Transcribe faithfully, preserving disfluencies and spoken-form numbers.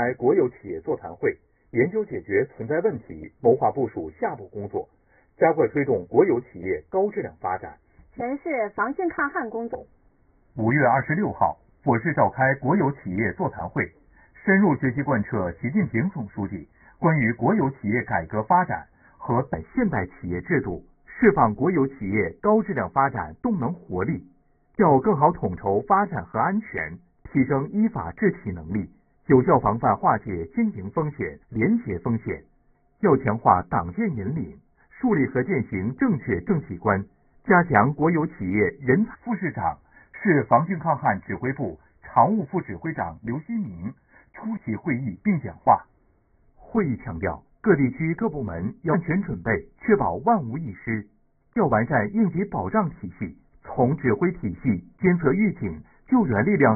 开国有企业座谈会，研究解决存在问题，谋划部署下步工作，加快推动国有企业高质量发展。 全市防汛抗旱工作。 五月二十六号，我市召开国有企业座谈会，深入学习贯彻习近平总书记关于国有企业改革发展和现代企业制度，释放国有企业高质量发展动能活力，要更好统筹发展和安全，提升依法治企能力，有效防范化解经营风险、廉洁风险。要强化党建引领，树立和践行正确政企观，加强国有企业人才。副市长、市防汛抗旱指挥部常务副指挥长刘新明出席会议并讲话。会议强调，各地区各部门要安全准备，确保万无一失，要完善应急保障体系，从指挥体系、监测预警、救援力量